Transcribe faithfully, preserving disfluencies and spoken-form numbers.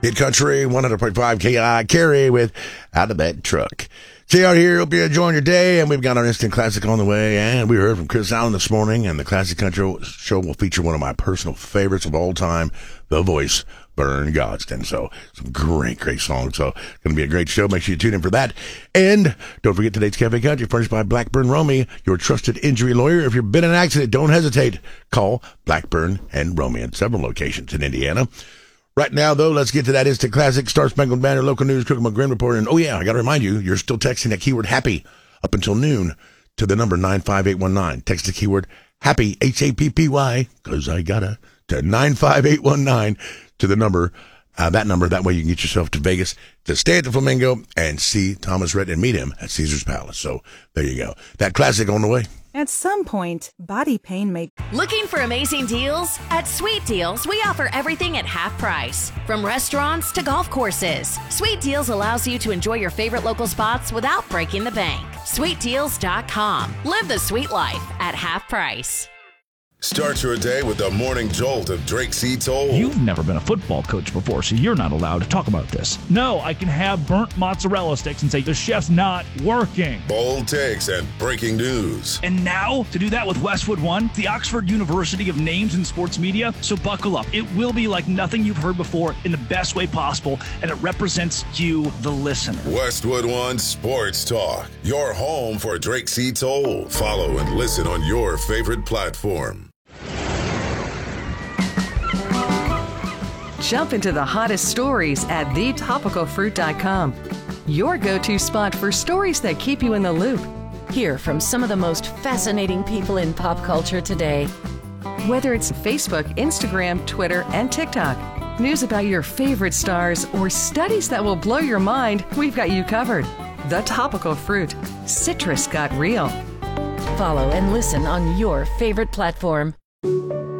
Hit Country, one hundred point five K I, Carrie with Out of That Truck. J R here, hope you're enjoying your day, and we've got our instant classic on the way, and we heard from Chris Allen this morning, and the Classic Country show will feature one of my personal favorites of all time, the voice, Vern Godston. So, some great, great songs, so going to be a great show. Make sure you tune in for that, and don't forget today's Cafe Country, furnished by Blackburn Romey, your trusted injury lawyer. If you've been in an accident, don't hesitate. Call Blackburn and Romey at several locations in Indiana. Right now, though, let's get to that instant classic, Star Spangled Banner, local news, Cook McGrim report. And, oh, yeah, I got to remind you, you're still texting that keyword happy up until noon to the number nine five eight one nine. Text the keyword happy, H A P P Y, because I got to, to nine five eight one nine to the number, uh, that number. That way you can get yourself to Vegas to stay at the Flamingo and see Thomas Rhett and meet him at Caesar's Palace. So there you go. That classic on the way. At some point, body pain may... Looking for amazing deals? At Sweet Deals, we offer everything at half price. From restaurants to golf courses, Sweet Deals allows you to enjoy your favorite local spots without breaking the bank. sweet deals dot com. Live the sweet life at half price. Start your day with the morning jolt of Drake C. Toll. You've never been a football coach before, so you're not allowed to talk about this. No, I can have burnt mozzarella sticks and say the chef's not working. Bold takes and breaking news. And now, to do that with Westwood One, the Oxford University of Names in Sports Media. So buckle up. It will be like nothing you've heard before in the best way possible, and it represents you, the listener. Westwood One Sports Talk, your home for Drake C. Toll. Follow and listen on your favorite platform. Jump into the hottest stories at the topical fruit dot com. Your go-to spot for stories that keep you in the loop. Hear from some of the most fascinating people in pop culture today. Whether it's Facebook, Instagram, Twitter, and TikTok, news about your favorite stars, or studies that will blow your mind, we've got you covered. The Topical Fruit. Citrus got real. Follow and listen on your favorite platform.